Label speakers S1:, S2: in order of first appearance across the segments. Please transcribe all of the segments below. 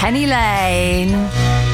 S1: Penny Lane.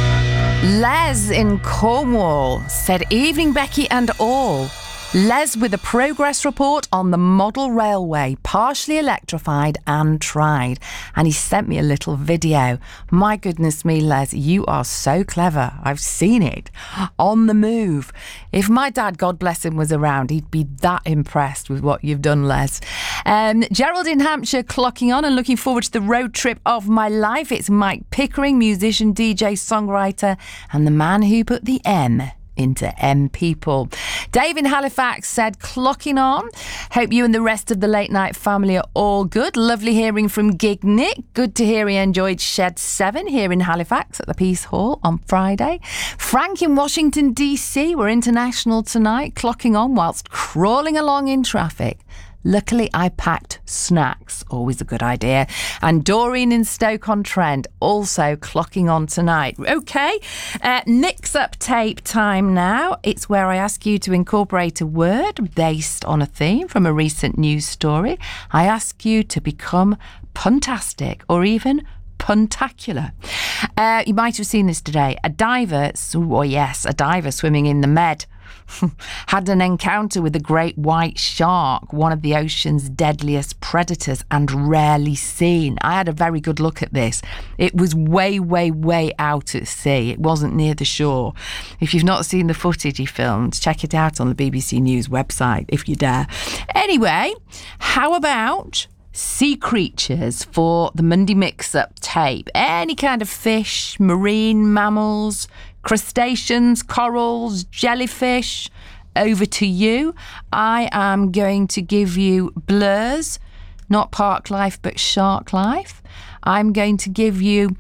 S1: Les in Cornwall said, "Evening, Becky and all. Les with a progress report on the model railway, partially electrified and tried." And he sent me a little video. My goodness me, Les, you are so clever. I've seen it. On the move. If my dad, God bless him, was around, he'd be that impressed with what you've done, Les. Gerald in Hampshire clocking on and looking forward to the road trip of my life. It's Mike Pickering, musician, DJ, songwriter, and the man who put the M into M People. Dave in Halifax said, "Clocking on. Hope you and the rest of the late night family are all good. Lovely hearing from Gig Nick. Good to hear he enjoyed Shed 7 here in Halifax at the Peace Hall on Friday." Frank in Washington DC, we're international tonight, clocking on whilst crawling along in traffic. Luckily, I packed snacks. Always a good idea. And Doreen in Stoke-on-Trent also clocking on tonight. Okay, mix-up tape time now. It's where I ask you to incorporate a word based on a theme from a recent news story. I ask you to become puntastic or even puntacular. You might have seen this today. A diver swimming in the Med had an encounter with a great white shark, one of the ocean's deadliest predators and rarely seen. I had a very good look at this. It was way, way, way out at sea. It wasn't near the shore. If you've not seen the footage he filmed, check it out on the BBC News website, if you dare. Anyway, how about sea creatures for the Monday Mix-Up tape? Any kind of fish, marine mammals, crustaceans, corals, jellyfish. Over to you. I am going to give you blurs, not park life but shark life. I'm going to give you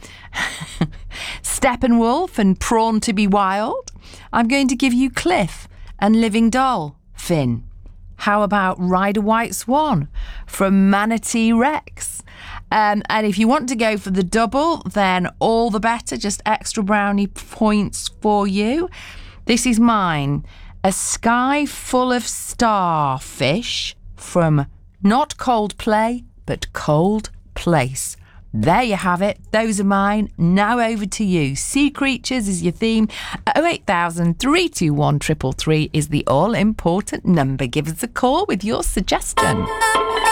S1: Steppenwolf and Prawn to be Wild. I'm going to give you Cliff and Living Doll, Finn. How about Ride a White Swan from Manatee Rex? And if you want to go for the double, then all the better. Just extra brownie points for you. This is mine. A Sky Full of Starfish from not Coldplay, but Cold Place. There you have it. Those are mine. Now over to you. Sea creatures is your theme. 08000 321 333 is the all-important number. Give us a call with your suggestion.